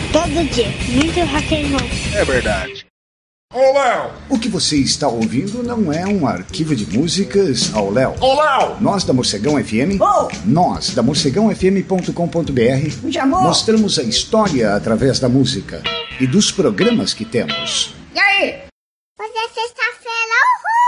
Todo dia, muito rock and roll. É verdade. Ô, Léo! O que você está ouvindo não é um arquivo de músicas ao Léo. Ô, Léo! Nós da Morcegão FM, nós da morcegãofm.com.br, Me chamou? mostramos a história através da música e dos programas que temos. E aí? Hoje é sexta-feira, uhul!